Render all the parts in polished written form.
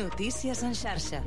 Notícies en xarxa.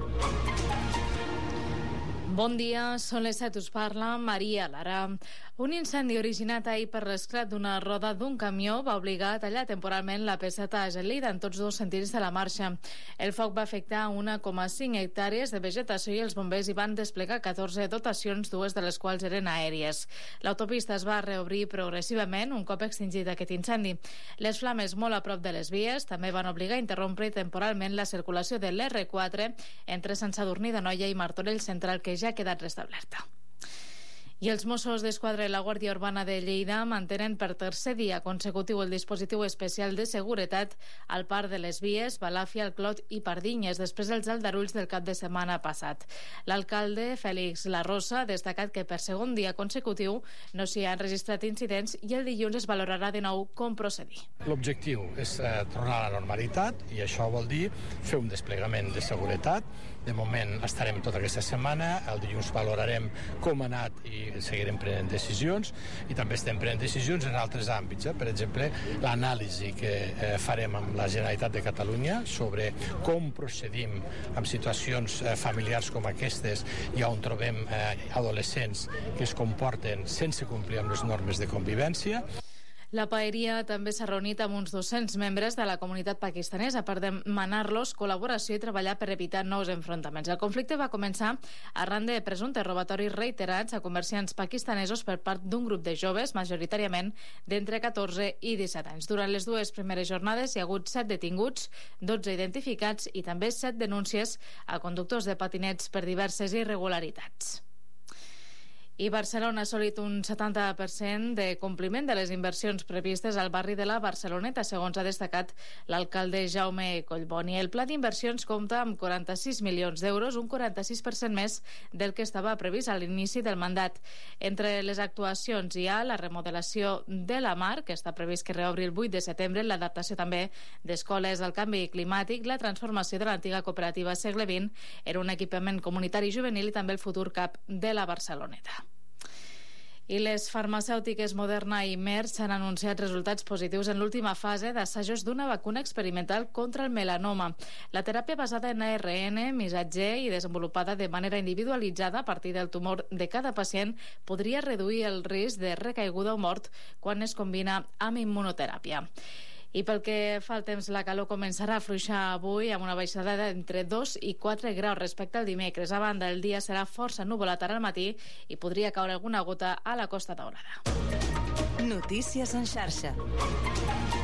Bon dia, són les 7, us parla Maria Lara. Un incendi originat ahir per l'esclat d'una roda d'un camió va obligar a tallar temporalment la P7 a Gelida en tots dos sentits de la marxa. El foc va afectar 1,5 hectàrees de vegetació i els bombers hi van desplegar 14 dotacions, dues de les quals eren aèries. L'autopista es va reobrir progressivament un cop extingit aquest incendi. Les flames molt a prop de les vies també van obligar a interrompre temporalment la circulació de l'R4 entre Sant Sadurní d'Anoia i Martorell Central, que ja ha quedat restablerta. I els Mossos d'Esquadra i la Guàrdia Urbana de Lleida mantenen per tercer dia consecutiu el dispositiu especial de seguretat al Parc de les Vies, Balàfia, el Clot i Pardinyes, després dels aldarulls del cap de setmana passat. L'alcalde, Fèlix Larrosa, ha destacat que per segon dia consecutiu no s'hi han registrat incidents i el dilluns es valorarà de nou com procedir. L'objectiu és tornar a la normalitat i això vol dir fer un desplegament de seguretat. De moment estarem tota aquesta setmana, el dilluns valorarem com ha anat i seguirem prenent decisions i també estem prenent decisions en altres àmbits. Per exemple, l'anàlisi que farem amb la Generalitat de Catalunya sobre com procedim en situacions familiars com aquestes i on trobem adolescents que es comporten sense complir amb les normes de convivència. La Paeria també s'ha reunit amb uns 200 membres de la comunitat pakistanesa per demanar-los col·laboració i treballar per evitar nous enfrontaments. El conflicte va començar arran de presumptes robatoris reiterats a comerciants pakistanesos per part d'un grup de joves, majoritàriament d'entre 14 i 17 anys. Durant les dues primeres jornades hi ha hagut 7 detinguts, 12 identificats i també 7 denúncies a conductors de patinets per diverses irregularitats. I Barcelona ha assolit un 70% de compliment de les inversions previstes al barri de la Barceloneta, segons ha destacat l'alcalde Jaume Collboni. El pla d'inversions compta amb 46 milions d'euros, un 46% més del que estava previst a l'inici del mandat. Entre les actuacions hi ha la remodelació de la Mar, que està previst que reobri el 8 de setembre, l'adaptació també d'escoles al canvi climàtic, la transformació de l'antiga cooperativa Segle XX en un equipament comunitari juvenil i també el futur CAP de la Barceloneta. I les farmacèutiques Moderna i Merck han anunciat resultats positius en l'última fase d'assajos d'una vacuna experimental contra el melanoma. La teràpia basada en ARN, missatger i desenvolupada de manera individualitzada a partir del tumor de cada pacient podria reduir el risc de recaiguda o mort quan es combina amb immunoteràpia. I pel que fa al temps, la calor començarà a afluixar avui amb una baixada d'entre 2 i 4 graus respecte al dimecres. A banda, el dia serà força nuvolat ara al matí i podria caure alguna gota a la Costa Daurada. Notícies en xarxa.